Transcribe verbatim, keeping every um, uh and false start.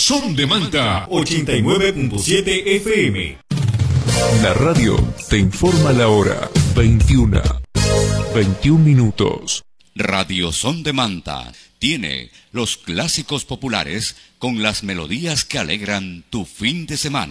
Son de Manta ochenta y nueve punto siete F M. La radio te informa la hora. veintiuna, veintiún minutos. Radio Son de Manta tiene los clásicos populares con las melodías que alegran tu fin de semana.